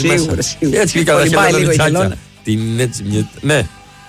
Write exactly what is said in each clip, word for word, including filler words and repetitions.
Σίγουρα, σίγουρα. Έτσι και κατά Κολυμπάει λίγο η χελώνα. χελώνα. Την έτσι μια. Ναι.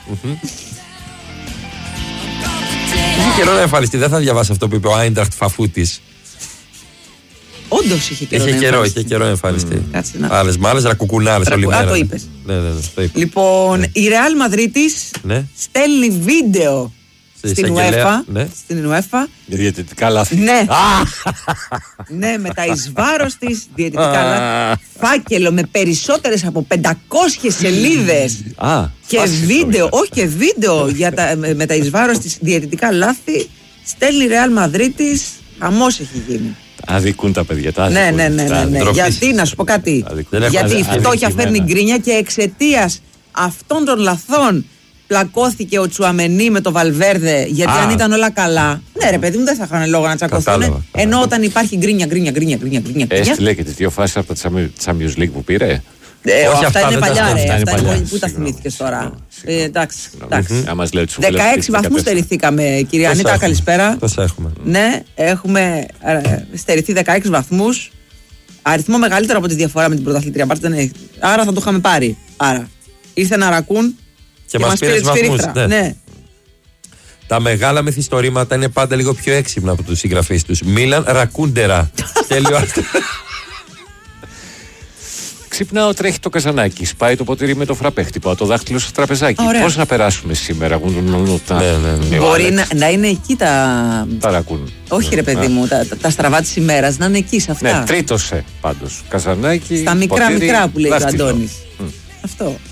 Είχε καιρό να εμφανιστεί. Δεν θα διαβάσει αυτό που είπε ο Άιντραχτ Φαφούτης. Όντως είχε καιρό. Είχε να καιρό, εμφανιστεί. είχε καιρό να εμφανιστεί. Κάτσε να- Άλλες μάλες, ρακουκουνάρες όλη Ρακου- Α, μέρα. το ναι. είπες. Ναι, ναι, ναι, το είπα. Λοιπόν, η Ρεάλ Μαδρίτης Ναι. στέλνει βίντεο Σε στην εισαγγελέα, UEFA. ναι. Στην UEFA. Για διαιτητικά λάθη. Ναι. Ναι, με τα εις βάρος της διαιτητικά λάθη. Φάκελο με περισσότερες από πεντακόσιες σελίδες. Α, Και φάση βίντεο, τώρα. όχι και βίντεο για τα, με, με τα εις βάρος της διαιτητικά λάθη. Στέλνει η Ρεάλ Μαδρίτης. Χαμός έχει γίνει. Αδικούν τα παιδιά. Τα Ναι, αδικούν. ναι, ναι, Τα ναι, ναι. αδικούν. Γιατί, να σου πω κάτι. Αδικούν. Δεν έχουμε Γιατί η αδικημένα. φτώχεια φέρνει γκρίνια και εξαιτίας αυτών των λαθών πλακώθηκε ο Τσουαμενί με το Βαλβέρδε. Γιατί Α. αν ήταν όλα καλά. Ναι, ρε παιδί μου, δεν θα είχαν λόγο να τσακωθούν. Κατάλαβα. Ενώ όταν υπάρχει γκρίνια, γκρίνια, γκρίνια, γκρίνια, γκρίνια. γκρίνια, Έστειλε και τις δύο φάσεις από τα Champions League που πήρε. ε, Όχι, αυτά, αυτά είναι δεν τα παλιά, θυμάμαι. ρε. Αυτά είναι Αυτά είναι παλιά. πολύ- Πού τα Συγγνώμη, θυμήθηκες τώρα. συγγνώμη, Ε, συγγνώμη. εντάξει. Συγγνώμη. εντάξει. Αν μας λέει τους σουβλές, δεκαέξι πείτε βαθμούς δεκατέσσερα. στερηθήκαμε, κυρία Τόσα Ανίτα, έχουμε. καλησπέρα. Τόσα έχουμε. Ναι, έχουμε ε, στερηθεί δεκαέξι βαθμούς. Αριθμό μεγαλύτερο από τη διαφορά με την πρωταθλήτρια. Πάρτε, δεν έχει. Άρα θα το είχαμε πάρει. Άρα ήρθε ένα ρακούν Και μας πήρε τη τους βαθμούς, σφυρίχτρα. ναι. Ναι. Τα μεγάλα μυθιστορήματα είναι πάντα λίγο πιο έξυπνα από τους συγγραφείς τους. Μίλαν Ρακούντερα. Στέλιο αυτό. Ξυπνάω, τρέχει το καζανάκι. Σπάει το ποτήρι με το φραπέ. Χτυπάω το δάχτυλο στο τραπεζάκι. Ωραία. Πώς να περάσουμε σήμερα, γουνουνουνούτα. Ναι, ναι, ναι. Ε, ο Μπορεί Άλεξ να, να είναι εκεί τα. Τα ρακούν. Όχι, ρε παιδί μου, τα, τα, τα στραβά τη ημέρα να είναι εκεί σε αυτά. Ναι, τρίτωσε πάντως. Καζανάκι. Στα μικρά ποτήρι, μικρά που λέει ο δάχτυλο. Αντώνης. Μμ. Αυτό.